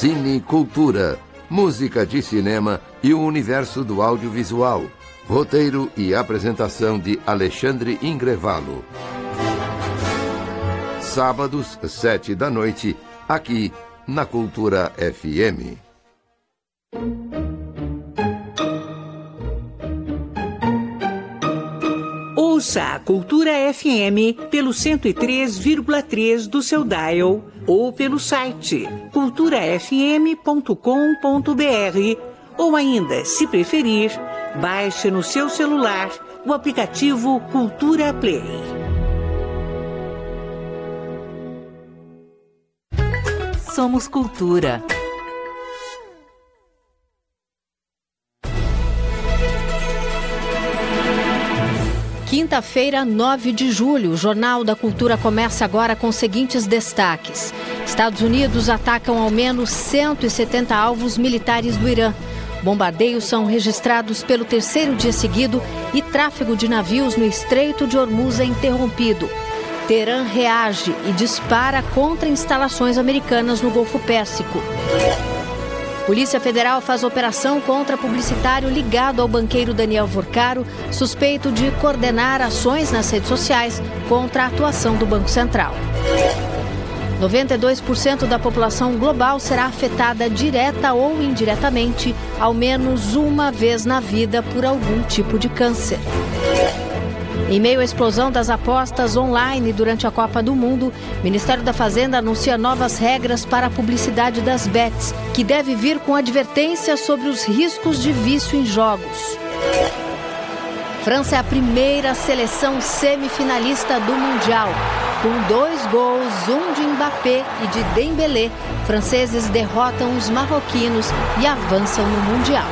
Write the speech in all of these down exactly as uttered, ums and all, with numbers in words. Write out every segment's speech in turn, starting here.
Cine Cultura, música de cinema e o universo do audiovisual. Roteiro e apresentação de Alexandre Ingrevalo. Sábados, sete da noite, aqui na Cultura F M. Ouça a Cultura F M pelo cento e três vírgula três do seu dial ou pelo site cultura f m ponto com ponto b r ou ainda, se preferir, baixe no seu celular o aplicativo Cultura Play. Somos Cultura. Quinta-feira, nove de julho, o Jornal da Cultura começa agora com os seguintes destaques. Estados Unidos atacam ao menos cento e setenta alvos militares do Irã. Bombardeios são registrados pelo terceiro dia seguido e tráfego de navios no Estreito de Hormuz é interrompido. Teherã reage e dispara contra instalações americanas no Golfo Pérsico. Polícia Federal faz operação contra publicitário ligado ao banqueiro Daniel Vorcaro, suspeito de coordenar ações nas redes sociais contra a atuação do Banco Central. noventa e dois por cento da população global será afetada direta ou indiretamente, ao menos uma vez na vida, por algum tipo de câncer. Em meio à explosão das apostas online durante a Copa do Mundo, o Ministério da Fazenda anuncia novas regras para a publicidade das bets, que deve vir com advertências sobre os riscos de vício em jogos. França é a primeira seleção semifinalista do Mundial. Com dois gols, um de Mbappé e de Dembélé, franceses derrotam os marroquinos e avançam no Mundial.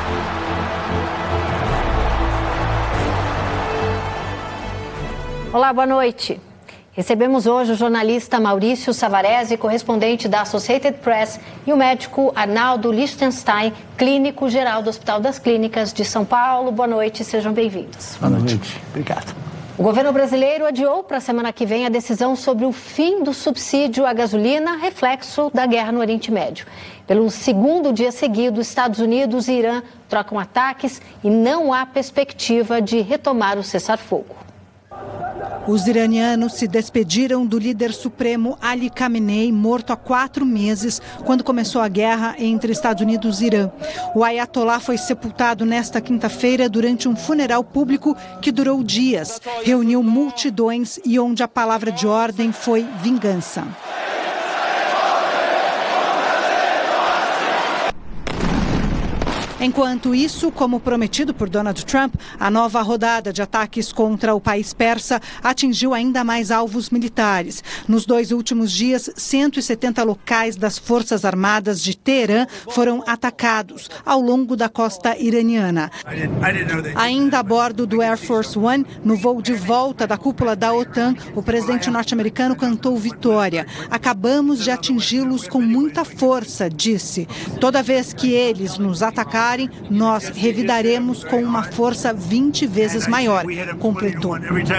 Olá, boa noite. Recebemos hoje o jornalista Maurício Savarese, correspondente da Associated Press, e o médico Arnaldo Lichtenstein, clínico geral do Hospital das Clínicas de São Paulo. Boa noite, sejam bem-vindos. Boa noite. Obrigado. O governo brasileiro adiou para a semana que vem a decisão sobre o fim do subsídio à gasolina, reflexo da guerra no Oriente Médio. Pelo segundo dia seguido, Estados Unidos e Irã trocam ataques e não há perspectiva de retomar o cessar-fogo. Os iranianos se despediram do líder supremo Ali Khamenei, morto há quatro meses, quando começou a guerra entre Estados Unidos e Irã. O Ayatollah foi sepultado nesta quinta-feira durante um funeral público que durou dias, reuniu multidões e onde a palavra de ordem foi vingança. Enquanto isso, como prometido por Donald Trump, a nova rodada de ataques contra o país persa atingiu ainda mais alvos militares. Nos dois últimos dias, cento e setenta locais das Forças Armadas de Teherã foram atacados ao longo da costa iraniana. Ainda a bordo do Air Force One, no voo de volta da cúpula da OTAN, o presidente norte-americano cantou vitória. Acabamos de atingi-los com muita força, disse. Toda vez que eles nos atacarem, nós revidaremos com uma força vinte vezes maior, completou.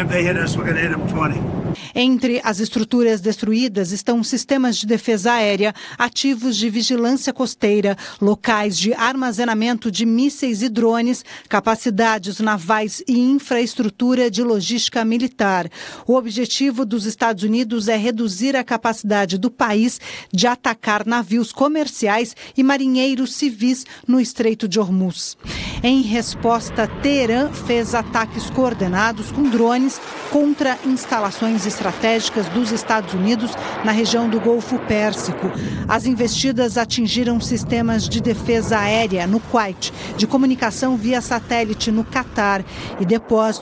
Entre as estruturas destruídas estão sistemas de defesa aérea, ativos de vigilância costeira, locais de armazenamento de mísseis e drones, capacidades navais e infraestrutura de logística militar. O objetivo dos Estados Unidos é reduzir a capacidade do país de atacar navios comerciais e marinheiros civis no Estreito de Hormuz. Em resposta, Teherã fez ataques coordenados com drones contra instalações estratégicas dos Estados Unidos na região do Golfo Pérsico. As investidas atingiram sistemas de defesa aérea no Kuwait, de comunicação via satélite no Catar e depósitos